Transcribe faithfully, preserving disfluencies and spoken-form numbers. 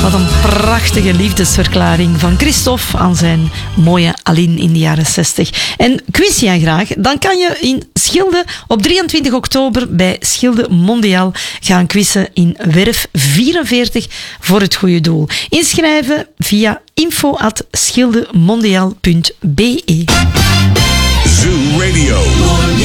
Wat een prachtige liefdesverklaring van Christophe aan zijn mooie Aline in de jaren zestig. En quiz jij graag, dan kan je in Schilde op drieëntwintig oktober bij Schilde Mondiaal gaan quizzen in Werf vierenveertig voor het goede doel. Inschrijven via info at schildemondiaal punt be. Zoo Radio.